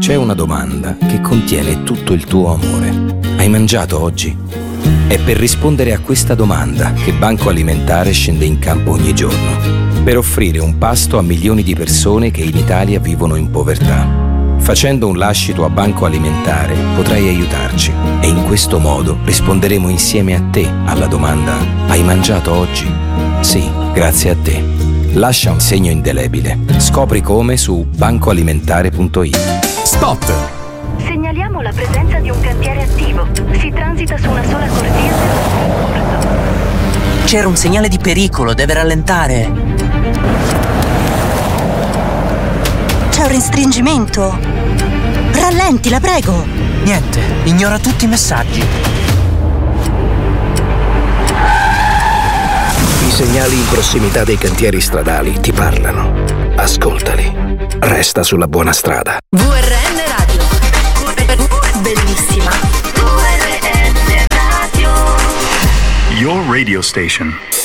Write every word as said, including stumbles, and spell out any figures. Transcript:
C'è una domanda che contiene tutto il tuo amore. Hai mangiato oggi? È per rispondere a questa domanda che Banco Alimentare scende in campo ogni giorno, per offrire un pasto a milioni di persone che in Italia vivono in povertà. Facendo un lascito a Banco Alimentare potrai aiutarci e in questo modo risponderemo insieme a te alla domanda: hai mangiato oggi? Sì, grazie a te. Lascia un segno indelebile. Scopri come su bancoalimentare punto it. Spot! Segnaliamo la presenza di un cantiere attivo. Si transita su una sola corsia dello percorso. C'era un segnale di pericolo, deve rallentare. C'è un restringimento. Rallenti, la prego. Niente, ignora tutti i messaggi. I segnali in prossimità dei cantieri stradali ti parlano. Ascoltali. Resta sulla buona strada. V R N Radio. Bellissima. V R N Radio. Your radio station.